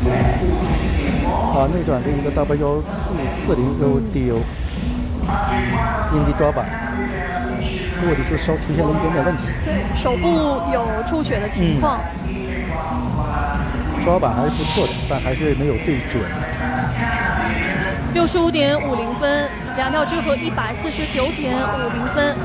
内转的一个 W1440ODO 硬地抓板，落地时稍出现了一点点问题。 对，手部有出血的情况。 抓板还是不错的，但还是没有最准。 65.50分，2跳之和149.50分。